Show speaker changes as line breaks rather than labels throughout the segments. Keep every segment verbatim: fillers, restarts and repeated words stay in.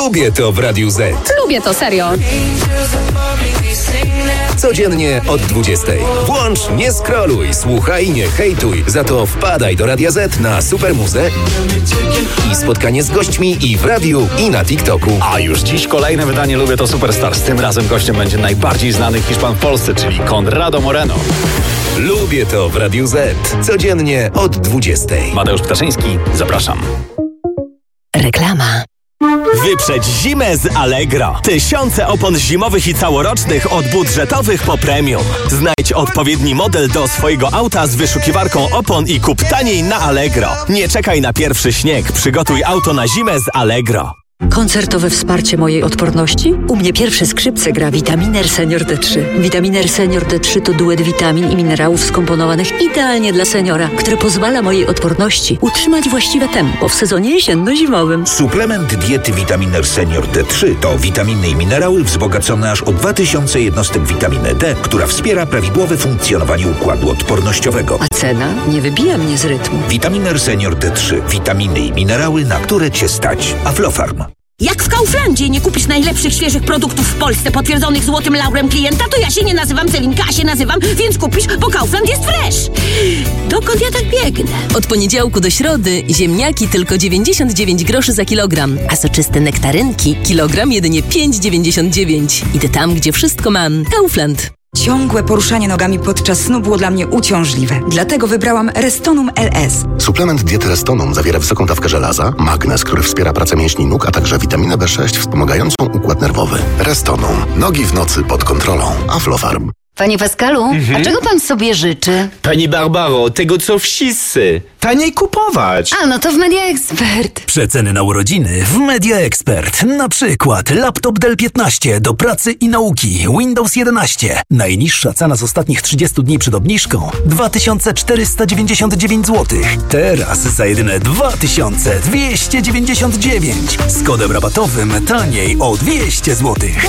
Lubię to w Radiu Z.
Lubię to, serio.
Codziennie od dwudziestej. Włącz, nie scrolluj, słuchaj, nie hejtuj. Za to wpadaj do Radia Z na Supermuzę i spotkanie z gośćmi i w radiu, i na TikToku.
A już dziś kolejne wydanie Lubię to Superstars. Tym razem gościem będzie najbardziej znany Hiszpan w Polsce, czyli Conrado Moreno.
Lubię to w Radiu Z. Codziennie od dwudziestej.
Mateusz Ptaszyński, zapraszam.
Reklama.
Wyprzedź zimę z Allegro. Tysiące opon zimowych i całorocznych od budżetowych po premium. Znajdź odpowiedni model do swojego auta z wyszukiwarką opon i kup taniej na Allegro. Nie czekaj na pierwszy śnieg. Przygotuj auto na zimę z Allegro.
Koncertowe wsparcie mojej odporności? U mnie pierwsze skrzypce gra Vitaminer Senior D trzy. Vitaminer Senior D trzy to duet witamin i minerałów skomponowanych idealnie dla seniora, które pozwala mojej odporności utrzymać właściwe tempo w sezonie jesienno-zimowym.
Suplement diety Vitaminer Senior D trzy to witaminy i minerały wzbogacone aż o dwa tysiące jednostek witaminy D, która wspiera prawidłowe funkcjonowanie układu odpornościowego.
A cena nie wybija mnie z rytmu.
Vitaminer Senior D trzy. Witaminy i minerały, na które Cię stać. Aflofarm.
Jak w Kauflandzie nie kupisz najlepszych, świeżych produktów w Polsce potwierdzonych złotym laurem klienta, to ja się nie nazywam Celinka, a się nazywam, więc kupisz, bo Kaufland jest fresh. Dokąd ja tak biegnę?
Od poniedziałku do środy ziemniaki tylko dziewięćdziesiąt dziewięć groszy za kilogram, a soczyste nektarynki kilogram jedynie pięć dziewięćdziesiąt dziewięć. Idę tam, gdzie wszystko mam. Kaufland.
Ciągłe poruszanie nogami podczas snu było dla mnie uciążliwe. Dlatego wybrałam Restonum L S.
Suplement diety Restonum zawiera wysoką dawkę żelaza, magnez, który wspiera pracę mięśni nóg, a także witaminę B sześć wspomagającą układ nerwowy. Restonum. Nogi w nocy pod kontrolą. Aflofarm.
Panie Pascalu,
mhm.
a czego pan sobie życzy?
Pani Barbaro, tego co wszyscy. Taniej kupować.
A, no to w Media Expert.
Przeceny na urodziny w Media Expert. Na przykład laptop Dell piętnaście do pracy i nauki. Windows jedenaście. Najniższa cena z ostatnich trzydziestu dni przed obniżką dwa tysiące czterysta dziewięćdziesiąt dziewięć złotych. Teraz za jedyne dwa tysiące dwieście dziewięćdziesiąt dziewięć. Z kodem rabatowym taniej o dwieście złotych.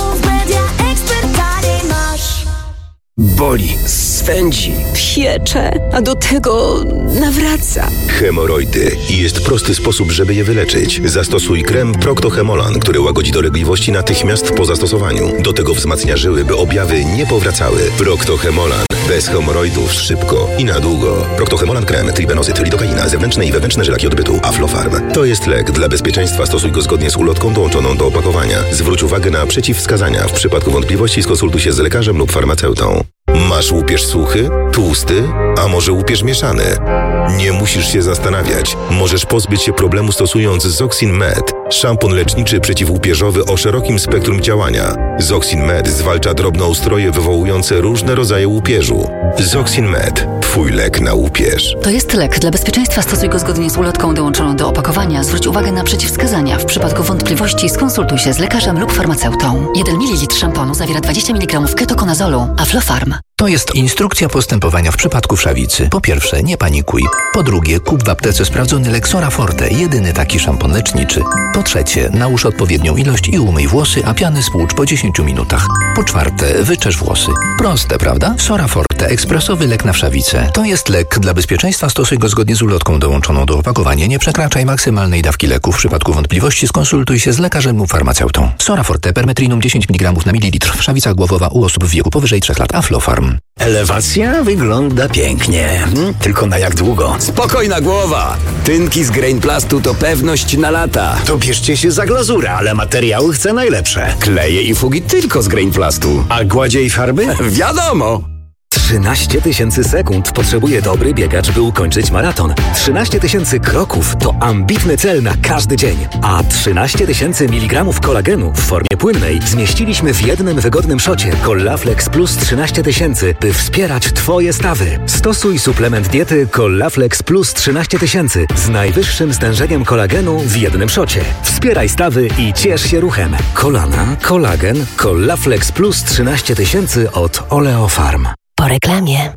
Boli, swędzi,
piecze, a do tego nawraca.
Hemoroidy. I jest prosty sposób, żeby je wyleczyć. Zastosuj krem Procto-Hemolan, który łagodzi dolegliwości natychmiast po zastosowaniu. Do tego wzmacnia żyły, by objawy nie powracały. Procto-Hemolan. Bez hemoroidów szybko i na długo. Procto-Hemolan krem, tribenozyt, lidokaina, zewnętrzne i wewnętrzne żelaki odbytu. Aflofarm. To jest lek. Dla bezpieczeństwa stosuj go zgodnie z ulotką dołączoną do opakowania. Zwróć uwagę na przeciwwskazania. W przypadku wątpliwości skonsultuj się z lekarzem lub farmaceutą. Masz łupież suchy, tłusty, a może łupież mieszany? Nie musisz się zastanawiać. Możesz pozbyć się problemu stosując Zoxin Med, szampon leczniczy przeciwłupieżowy o szerokim spektrum działania. Zoxin Med zwalcza drobnoustroje wywołujące różne rodzaje łupieżu. Zoxin Med. Twój lek na łupież.
To jest lek. Dla bezpieczeństwa stosuj go zgodnie z ulotką dołączoną do opakowania. Zwróć uwagę na przeciwwskazania. W przypadku wątpliwości skonsultuj się z lekarzem lub farmaceutą. jeden mililitr szamponu zawiera dwadzieścia miligramów ketokonazolu. Aflofarm.
To jest instrukcja postępowania w przypadku wszawicy. Po pierwsze, nie panikuj. Po drugie, kup w aptece sprawdzony lek Sora Forte, jedyny taki szampon leczniczy. Po trzecie, nałóż odpowiednią ilość i umyj włosy, a piany spłucz po dziesięciu minutach. Po czwarte, wyczesz włosy. Proste, prawda? Sora Forte, ekspresowy lek na wszawicę. To jest lek. Dla bezpieczeństwa stosuj go zgodnie z ulotką dołączoną do opakowania. Nie przekraczaj maksymalnej dawki leku. W przypadku wątpliwości skonsultuj się z lekarzem lub farmaceutą. Sora Forte, permetrinum dziesięć miligramów na mililitr. Wszawica głowowa u osób w wieku powyżej trzech lat. Aflofarm.
Elewacja wygląda pięknie. Hmm? Tylko na jak długo?
Spokojna głowa! Tynki z Grainplastu to pewność na lata.
To bierzcie się za glazurę, ale materiały chcę najlepsze.
Kleje i fugi tylko z Grainplastu.
A gładzie i farby?
Wiadomo! trzynaście tysięcy sekund potrzebuje dobry biegacz, by ukończyć maraton. trzynaście tysięcy kroków to ambitny cel na każdy dzień. A trzynaście tysięcy miligramów kolagenu w formie płynnej zmieściliśmy w jednym wygodnym szocie Collaflex Plus trzynaście tysięcy, by wspierać Twoje stawy. Stosuj suplement diety Collaflex Plus trzynaście tysięcy z najwyższym stężeniem kolagenu w jednym szocie. Wspieraj stawy i ciesz się ruchem. Kolana, kolagen, Collaflex Plus trzynaście tysięcy od Oleofarm.
Po reklamie.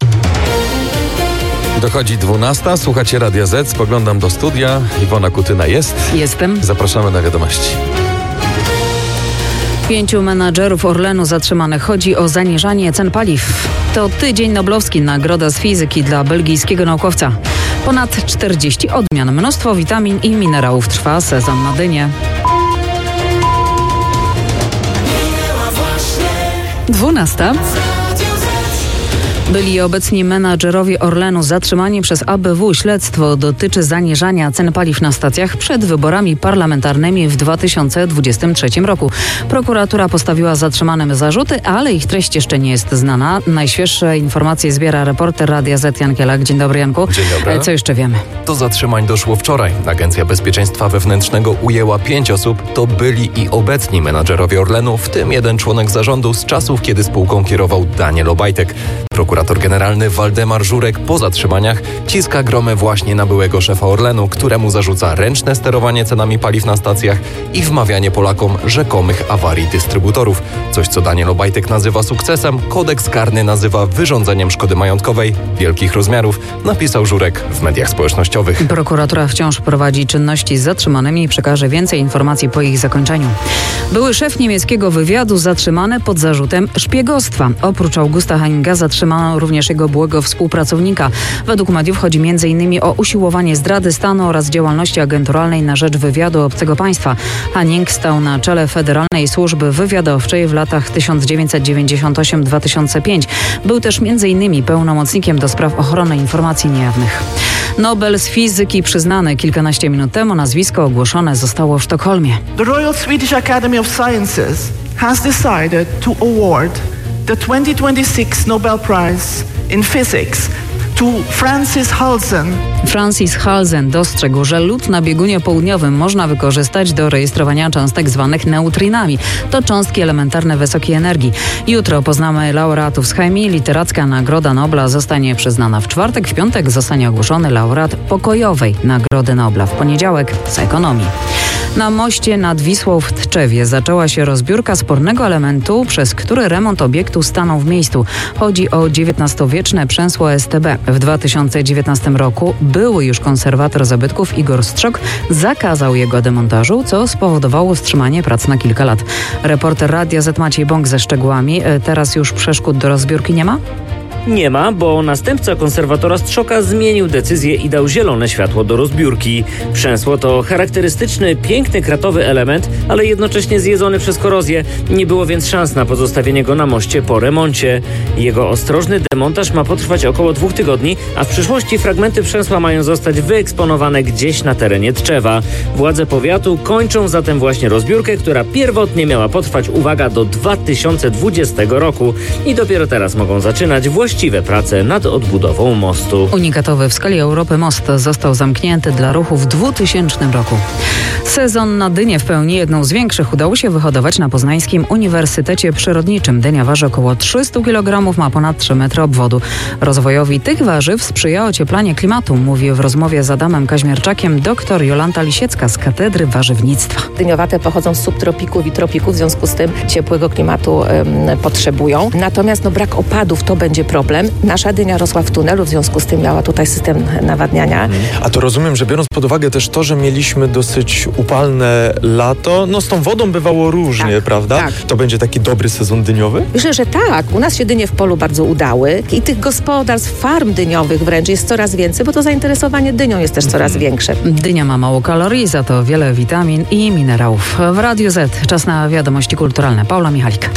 Dochodzi dwunasta, słuchacie Radia Z, spoglądam do studia. Iwona Kutyna jest.
Jestem.
Zapraszamy na wiadomości.
Pięciu menadżerów Orlenu zatrzymanych. Chodzi o zaniżanie cen paliw. To tydzień noblowski, nagroda z fizyki dla belgijskiego naukowca. Ponad czterdzieści odmian, mnóstwo witamin i minerałów. Trwa sezon na dynie. Dwunasta. Byli obecni menadżerowie Orlenu zatrzymani przez A B W. Śledztwo dotyczy zaniżania cen paliw na stacjach przed wyborami parlamentarnymi w dwa tysiące dwudziestym trzecim roku. Prokuratura postawiła zatrzymanym zarzuty, ale ich treść jeszcze nie jest znana. Najświeższe informacje zbiera reporter Radia Z Jan Kielak. Dzień dobry, Janku.
Dzień dobry.
Co jeszcze wiemy?
Do zatrzymań doszło wczoraj. Agencja Bezpieczeństwa Wewnętrznego ujęła pięć osób. To byli i obecni menadżerowie Orlenu, w tym jeden członek zarządu z czasów, kiedy spółką kierował Daniel Obajtek. Prokurator generalny Waldemar Żurek po zatrzymaniach ciska gromę właśnie na byłego szefa Orlenu, któremu zarzuca ręczne sterowanie cenami paliw na stacjach i wmawianie Polakom rzekomych awarii dystrybutorów. Coś, co Daniel Obajtek nazywa sukcesem, kodeks karny nazywa wyrządzeniem szkody majątkowej wielkich rozmiarów, napisał Żurek w mediach społecznościowych.
Prokuratura wciąż prowadzi czynności z zatrzymanymi i przekaże więcej informacji po ich zakończeniu. Były szef niemieckiego wywiadu zatrzymany pod zarzutem szpiegostwa. Oprócz Augusta Henninga zatrzymano również jego byłego współpracownika. Według mediów chodzi między innymi o usiłowanie zdrady stanu oraz działalności agenturalnej na rzecz wywiadu obcego państwa. Henning stał na czele Federalnej Służby Wywiadowczej w latach tysiąc dziewięćset dziewięćdziesiąt osiem do dwa tysiące piątego. Był też między innymi pełnomocnikiem do spraw ochrony informacji niejawnych. Nobel z fizyki przyznany kilkanaście minut temu, nazwisko ogłoszone zostało w Sztokholmie.
The Royal Swedish Academy of Sciences has decided to award the twenty twenty-six Nobel Prize in Physics to Francis Halsen.
Francis Halsen dostrzegł, że lód na biegunie południowym można wykorzystać do rejestrowania cząstek zwanych neutrinami. To cząstki elementarne wysokiej energii. Jutro poznamy laureatów z chemii. Literacka Nagroda Nobla zostanie przyznana w czwartek. W piątek zostanie ogłoszony laureat pokojowej Nagrody Nobla. W poniedziałek z ekonomii. Na moście nad Wisłą w Tczewie zaczęła się rozbiórka spornego elementu, przez który remont obiektu stanął w miejscu. Chodzi o dziewiętnastowieczne przęsło S T B. W dwa tysiące dziewiętnastym roku były już konserwator zabytków Igor Strzok zakazał jego demontażu, co spowodowało wstrzymanie prac na kilka lat. Reporter Radia Z Maciej Bąk ze szczegółami. Teraz już przeszkód do rozbiórki nie ma?
Nie ma, bo następca konserwatora Strzoka zmienił decyzję i dał zielone światło do rozbiórki. Przęsło to charakterystyczny, piękny kratowy element, ale jednocześnie zjedzony przez korozję. Nie było więc szans na pozostawienie go na moście po remoncie. Jego ostrożny demontaż ma potrwać około dwóch tygodni, a w przyszłości fragmenty przęsła mają zostać wyeksponowane gdzieś na terenie Tczewa. Władze powiatu kończą zatem właśnie rozbiórkę, która pierwotnie miała potrwać, uwaga, do dwa tysiące dwudziestego roku i dopiero teraz mogą zaczynać właściwie właściwe prace nad odbudową mostu.
Unikatowy w skali Europy most został zamknięty dla ruchu w dwutysięcznym roku. Sezon na dynię w pełni. Jedną z większych udało się wyhodować na Poznańskim Uniwersytecie Przyrodniczym. Dynia waży około trzysta kilogramów, ma ponad trzy metry obwodu. Rozwojowi tych warzyw sprzyja ocieplanie klimatu, mówi w rozmowie z Adamem Kaźmierczakiem dr Jolanta Lisiecka z Katedry Warzywnictwa.
Dyniowate pochodzą z subtropików i tropików, w związku z tym ciepłego klimatu ym, potrzebują. Natomiast no, brak opadów to będzie problem. Nasza dynia rosła w tunelu, w związku z tym miała tutaj system nawadniania.
A to rozumiem, że biorąc pod uwagę też to, że mieliśmy dosyć upalne lato, no z tą wodą bywało różnie, tak, prawda? Tak. To będzie taki dobry sezon dyniowy?
Myślę, że tak. U nas się dynie w polu bardzo udały i tych gospodarstw, farm dyniowych wręcz jest coraz więcej, bo to zainteresowanie dynią jest też coraz mm. większe.
Dynia ma mało kalorii, za to wiele witamin i minerałów. W Radiu Z czas na wiadomości kulturalne. Paula Michalik.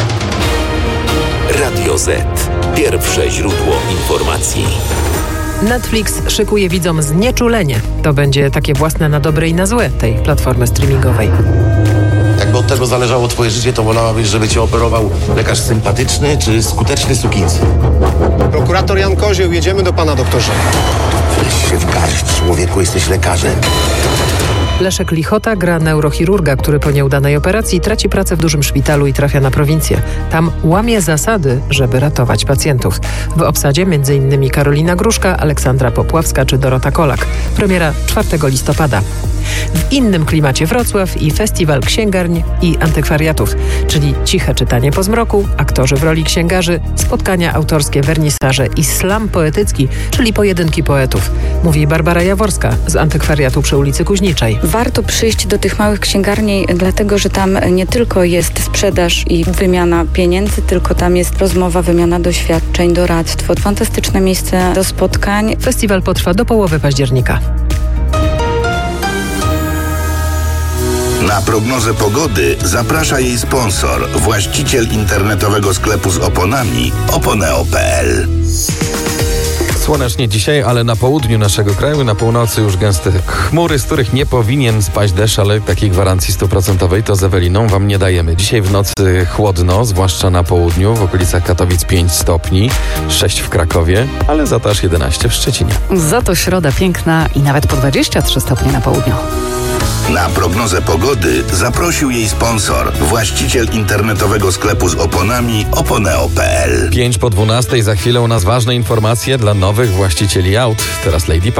Radio Z. Pierwsze źródło informacji.
Netflix szykuje widzom znieczulenie. To będzie takie własne na dobre i na złe tej platformy streamingowej.
Jakby od tego zależało twoje życie, to wolałabyś, żeby cię operował lekarz sympatyczny czy skuteczny sukinsyn?
Prokurator Jan Kozieł, jedziemy do pana doktorze.
Weź się w garść, człowieku, jesteś lekarzem.
Leszek Lichota gra neurochirurga, który po nieudanej operacji traci pracę w dużym szpitalu i trafia na prowincję. Tam łamie zasady, żeby ratować pacjentów. W obsadzie m.in. Karolina Gruszka, Aleksandra Popławska czy Dorota Kolak. Premiera czwartego listopada. W innym klimacie Wrocław i Festiwal Księgarni i Antykwariatów, czyli ciche czytanie po zmroku, aktorzy w roli księgarzy, spotkania autorskie, wernisaże i slam poetycki, czyli pojedynki poetów. Mówi Barbara Jaworska z Antykwariatu przy ulicy Kuźniczej.
Warto przyjść do tych małych księgarni, dlatego że tam nie tylko jest sprzedaż i wymiana pieniędzy, tylko tam jest rozmowa, wymiana doświadczeń, doradztwo. Fantastyczne miejsce do spotkań.
Festiwal potrwa do połowy października.
Na prognozę pogody zaprasza jej sponsor, właściciel internetowego sklepu z oponami oponeo kropka p l.
Słonecznie dzisiaj, ale na południu naszego kraju, na północy już gęste chmury, z których nie powinien spaść deszcz, ale takiej gwarancji stuprocentowej to z Eweliną wam nie dajemy. Dzisiaj w nocy chłodno, zwłaszcza na południu, w okolicach Katowic pięć stopni, sześć w Krakowie, ale za to aż jedenaście w Szczecinie.
Za to środa piękna i nawet po dwadzieścia trzy stopnie na południu.
Na prognozę pogody zaprosił jej sponsor, właściciel internetowego sklepu z oponami oponeo kropka p l.
pięć po dwunastej, za chwilę u nas ważne informacje dla nowych właścicieli aut. Teraz Lady Park.